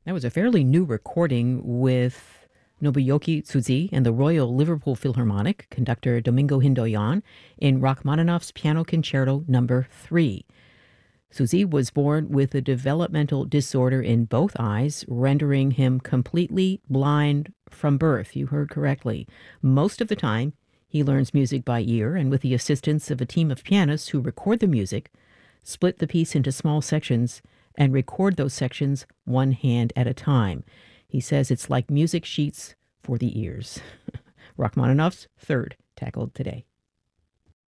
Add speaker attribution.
Speaker 1: That was a fairly new recording with Nobuyuki Tsuji and the Royal Liverpool Philharmonic, conductor Domingo Hindoyan, in Rachmaninoff's Piano Concerto Number 3. Tsuji was born with a developmental disorder in both eyes, rendering him completely blind from birth. You heard correctly. Most of the time, he learns music by ear, and with the assistance of a team of pianists who record the music, split the piece into small sections, and record those sections one hand at a time. He says it's like music sheets for the ears. Rachmaninoff's third, tackled today.